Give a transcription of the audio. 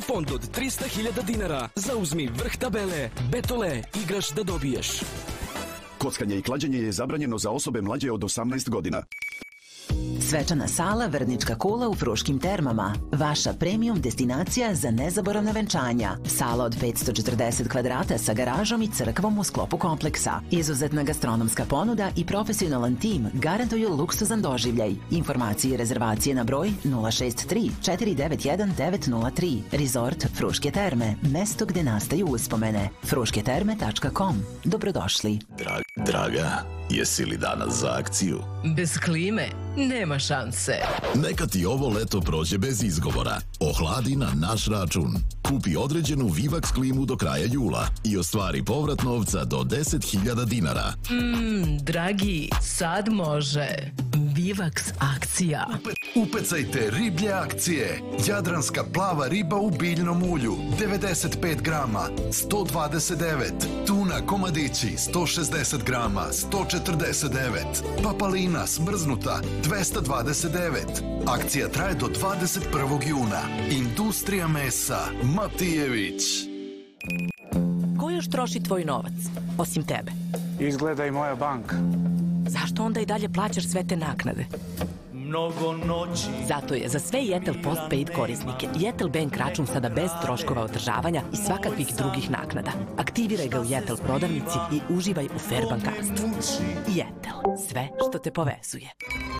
fond od 300.000 dinara. Zauzmi vrh tabele. Betole, igraš da dobiješ. Kockanje i klađenje je zabranjeno za osobe mlađe od 18 godina. Svečana sala Vrnička kula u Fruškim termama. Vaša premium destinacija za nezaboravna venčanja. Sala od 540 kvadrata sa garažom i crkvom u sklopu kompleksa. Izuzetna gastronomska ponuda i profesionalan tim garantuju luksuzan doživljaj. Informacije i rezervacije na broj 063 491 903. Resort Fruške terme. Mesto gde nastaju uspomene. frušketerme.com. Dobrodošli. Draga, jesi li danas za akciju? Bez klime nema šanse. Neka ti ovo leto prođe bez izgovora. Ohladi na naš račun. Kupi određenu Vivax klimu do kraja jula i ostvari povrat novca do 10.000 dinara. Dragi, sad može. Vivax akcija. Upecajte riblje akcije. Jadranska plava riba u biljnom ulju 95 grama 129. Tuna komadići 160 grama 149. Papalina smrznuta 229. Akcija traje do 21. juna. Industrija mesa Matijević. Ko još troši tvoj novac, osim tebe? Izgleda i moja banka. Zašto onda i dalje plaćaš sve te naknade? Mnogo noći. Zato je za sve Jetel Postpaid korisnike Jetel Bank račun sada bez troškova održavanja i svakakvih drugih naknada. Aktiviraj ga u Jetel prodavnici i uživaj u fair bankarstvu. Jetel, sve što te povezuje.